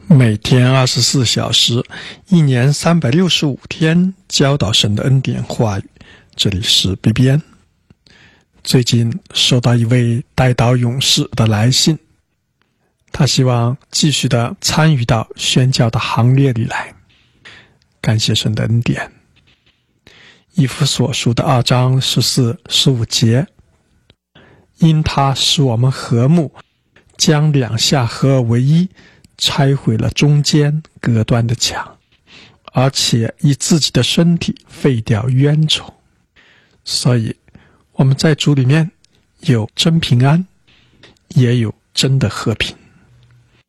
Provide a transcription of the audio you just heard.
每天24小时，一年365天，教导神的恩典话语。这里是 BBN。最近收到一位代祷勇士的来信，他希望继续的参与到宣教的行列里来。感谢神的恩典。以弗所书的2章14、15节，因他使我们和睦，将两下合而为一，拆毁了中间隔断的墙，而且以自己的身体废掉冤仇。所以我们在主里面有真平安，也有真的和平。